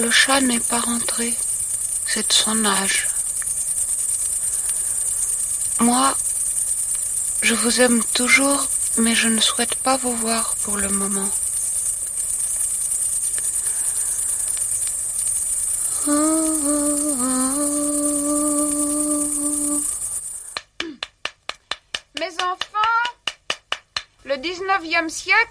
le chat n'est pas rentré. C'est de son âge. Moi, je vous aime toujours, mais je ne souhaite pas vous voir pour le moment. Mes enfants, le 19e siècle